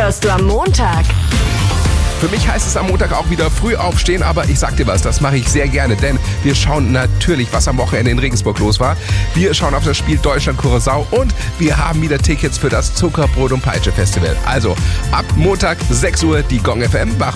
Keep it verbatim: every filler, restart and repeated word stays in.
hörst du am Montag? Für mich heißt es am Montag auch wieder früh aufstehen, aber ich sag dir was, das mache ich sehr gerne, denn wir schauen natürlich, was am Wochenende in Regensburg los war. Wir schauen auf das Spiel Deutschland-Curaçao und wir haben wieder Tickets für das Zuckerbrot und Peitsche Festival. Also ab Montag sechs Uhr die Gong F M.